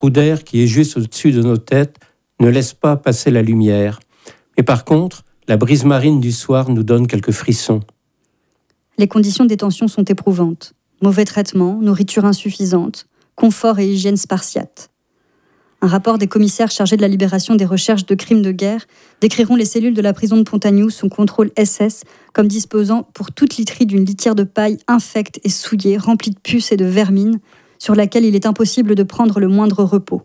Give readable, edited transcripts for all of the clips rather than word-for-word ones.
trou d'air qui est juste au-dessus de nos têtes ne laisse pas passer la lumière. Mais par contre, la brise marine du soir nous donne quelques frissons. Les conditions de détention sont éprouvantes. Mauvais traitement, nourriture insuffisante, confort et hygiène spartiate. Un rapport des commissaires chargés de la libération des recherches de crimes de guerre décriront les cellules de la prison de Pontagnoux sous contrôle SS comme disposant pour toute literie d'une litière de paille infecte et souillée, remplie de puces et de vermine, sur laquelle il est impossible de prendre le moindre repos.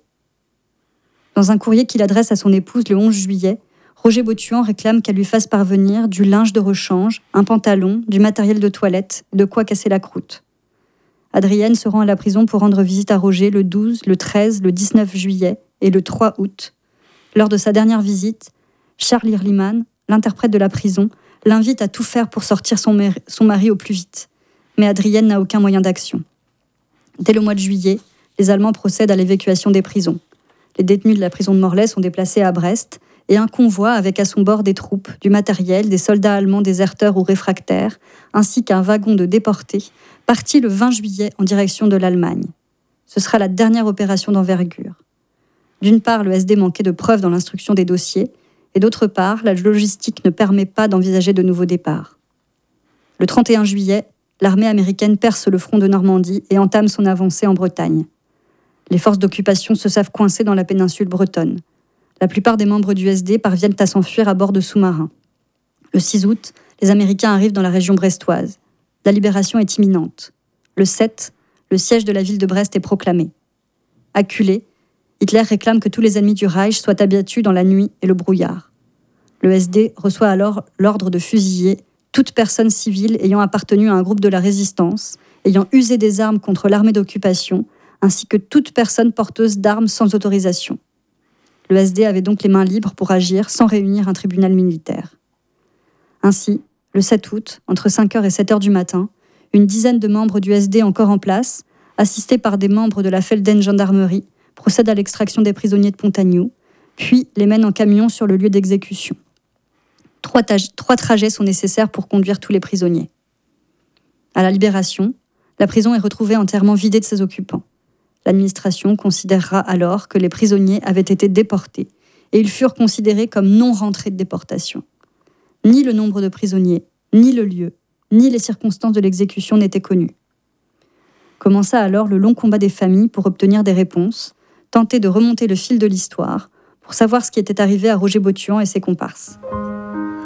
Dans un courrier qu'il adresse à son épouse le 11 juillet, Roger Botuan réclame qu'elle lui fasse parvenir du linge de rechange, un pantalon, du matériel de toilette, de quoi casser la croûte. Adrienne se rend à la prison pour rendre visite à Roger le 12, le 13, le 19 juillet et le 3 août. Lors de sa dernière visite, Charles Hierlimann, l'interprète de la prison, l'invite à tout faire pour sortir son mari au plus vite. Mais Adrienne n'a aucun moyen d'action. Dès le mois de juillet, les Allemands procèdent à l'évacuation des prisons. Les détenus de la prison de Morlaix sont déplacés à Brest et un convoi avec à son bord des troupes, du matériel, des soldats allemands déserteurs ou réfractaires, ainsi qu'un wagon de déportés, partit le 20 juillet en direction de l'Allemagne. Ce sera la dernière opération d'envergure. D'une part, le SD manquait de preuves dans l'instruction des dossiers, et d'autre part, la logistique ne permet pas d'envisager de nouveaux départs. Le 31 juillet, l'armée américaine perce le front de Normandie et entame son avancée en Bretagne. Les forces d'occupation se savent coincées dans la péninsule bretonne. La plupart des membres du SD parviennent à s'enfuir à bord de sous-marins. Le 6 août, les Américains arrivent dans la région brestoise. La libération est imminente. Le 7, le siège de la ville de Brest est proclamé. Acculé, Hitler réclame que tous les ennemis du Reich soient abattus dans la nuit et le brouillard. Le SD reçoit alors l'ordre de fusiller toute personne civile ayant appartenu à un groupe de la résistance, ayant usé des armes contre l'armée d'occupation, ainsi que toute personne porteuse d'armes sans autorisation. Le SD avait donc les mains libres pour agir sans réunir un tribunal militaire. Ainsi, le 7 août, entre 5h et 7h du matin, une dizaine de membres du SD encore en place, assistés par des membres de la Felden Gendarmerie, procèdent à l'extraction des prisonniers de Pontagnoux, puis les mènent en camion sur le lieu d'exécution. Trois trajets sont nécessaires pour conduire tous les prisonniers. À la libération, la prison est retrouvée entièrement vidée de ses occupants. L'administration considérera alors que les prisonniers avaient été déportés et ils furent considérés comme non rentrés de déportation. Ni le nombre de prisonniers, ni le lieu, ni les circonstances de l'exécution n'étaient connus. Commença alors le long combat des familles pour obtenir des réponses, tenter de remonter le fil de l'histoire, pour savoir ce qui était arrivé à Roger Botuan et ses comparses.